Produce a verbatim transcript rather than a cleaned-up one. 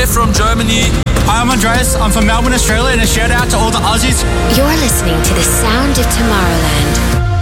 We're from Germany. Hi, I'm Andreas. I'm from Melbourne, Australia, and a shout out to all the Aussies. You're listening to the sound of Tomorrowland.